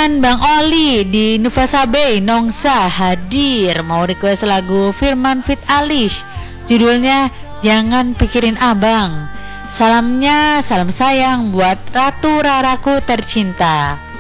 dan Bang Oli di Nufasa Bay Nongsa hadir mau request lagu Firman Fit Alish, judulnya Jangan Pikirin Abang. Salamnya, salam sayang buat Ratu Raraku tercinta.